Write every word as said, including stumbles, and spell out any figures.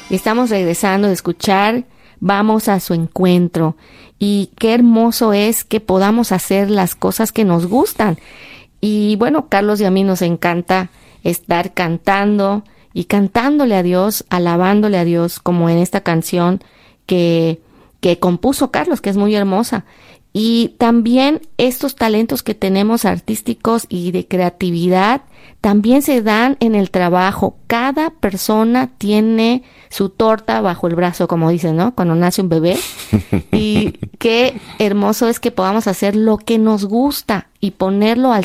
y estamos regresando de escuchar Vamos a su encuentro. Y qué hermoso es que podamos hacer las cosas que nos gustan. Y bueno, Carlos y a mí nos encanta estar cantando y cantándole a Dios, alabándole a Dios, como en esta canción que, que compuso Carlos, que es muy hermosa. Y también estos talentos que tenemos artísticos y de creatividad también se dan en el trabajo. Cada persona tiene su torta bajo el brazo, como dicen, ¿no? Cuando nace un bebé. Y qué hermoso es que podamos hacer lo que nos gusta y ponerlo al